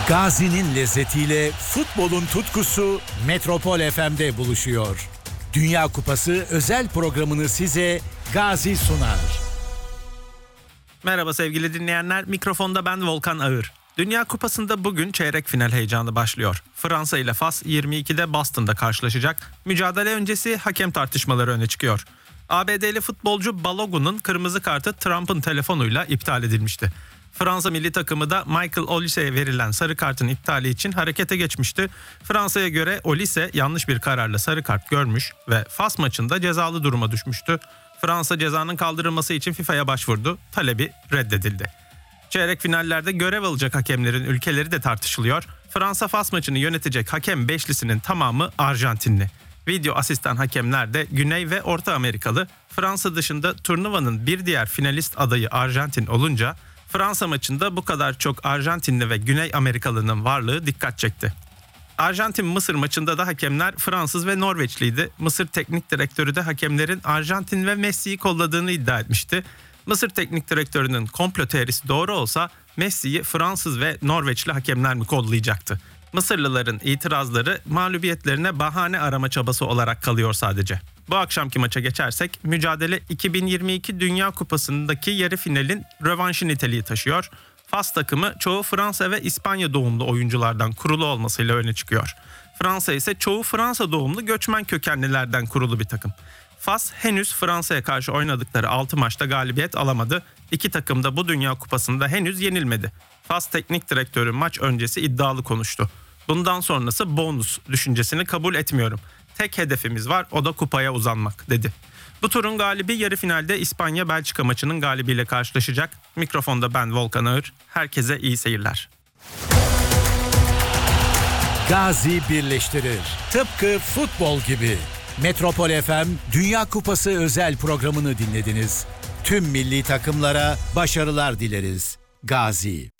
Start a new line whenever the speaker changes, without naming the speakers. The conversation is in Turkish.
Gazi'nin lezzetiyle futbolun tutkusu Metropol FM'de buluşuyor. Dünya Kupası özel programını size Gazi sunar.
Merhaba sevgili dinleyenler, mikrofonda ben Volkan Ağır. Dünya Kupası'nda bugün çeyrek final heyecanı başlıyor. Fransa ile Fas 22'de Boston'da karşılaşacak. Mücadele öncesi hakem tartışmaları öne çıkıyor. ABD'li futbolcu Balogun'un kırmızı kartı Trump'ın telefonuyla iptal edilmişti. Fransa milli takımı da Michael Olise'ye verilen sarı kartın iptali için harekete geçmişti. Fransa'ya göre Olise yanlış bir kararla sarı kart görmüş ve Fas maçında cezalı duruma düşmüştü. Fransa cezanın kaldırılması için FIFA'ya başvurdu. Talebi reddedildi. Çeyrek finallerde görev alacak hakemlerin ülkeleri de tartışılıyor. Fransa-Fas maçını yönetecek hakem beşlisinin tamamı Arjantinli. Video asistan hakemler de Güney ve Orta Amerikalı. Fransa dışında turnuvanın bir diğer finalist adayı Arjantin olunca Fransa maçında bu kadar çok Arjantinli ve Güney Amerikalı'nın varlığı dikkat çekti. Arjantin-Mısır maçında da hakemler Fransız ve Norveçliydi. Mısır teknik direktörü de hakemlerin Arjantin ve Messi'yi kolladığını iddia etmişti. Mısır teknik direktörünün komplo teorisi doğru olsa Messi'yi Fransız ve Norveçli hakemler mi kollayacaktı? Mısırlıların itirazları mağlubiyetlerine bahane arama çabası olarak kalıyor sadece. Bu akşamki maça geçersek mücadele 2022 Dünya Kupası'ndaki yarı finalin rövanşı niteliği taşıyor. Fas takımı çoğu Fransa ve İspanya doğumlu oyunculardan kurulu olmasıyla öne çıkıyor. Fransa ise çoğu Fransa doğumlu göçmen kökenlilerden kurulu bir takım. Fas henüz Fransa'ya karşı oynadıkları 6 maçta galibiyet alamadı. İki takım da bu Dünya Kupası'nda henüz yenilmedi. Fas teknik direktörü maç öncesi iddialı konuştu. Bundan sonrası bonus düşüncesini kabul etmiyorum. Tek hedefimiz var, o da kupaya uzanmak dedi. Bu turun galibi yarı finalde İspanya-Belçika maçının galibiyle karşılaşacak. Mikrofonda ben Volkan Ağır. Herkese iyi seyirler.
Gazi birleştirir. Tıpkı futbol gibi. Metropol FM Dünya Kupası özel programını dinlediniz. Tüm milli takımlara başarılar dileriz. Gazi.